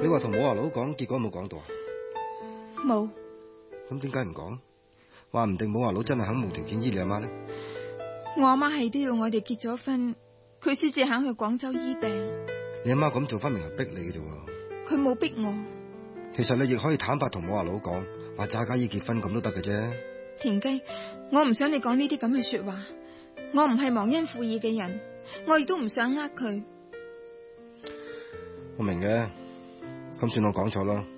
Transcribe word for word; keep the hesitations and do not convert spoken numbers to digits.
你話同武華佬講，結果有冇講到啊？ 冇。 咁點解唔講？話唔定武華佬真係肯無條件醫你阿媽呢？ 我阿媽係都要我哋結咗婚，佢先至肯去廣州醫病。 你阿媽咁做，分明係逼你嘅啫。 佢冇逼我。 其實你亦可以坦白同武華佬講，話詐假意結婚咁都得嘅啫。 田雞，我唔想你講呢啲咁嘅說話。我唔係忘恩負義嘅人，我亦都唔想呃佢。 我明嘅，咁算我講錯啦。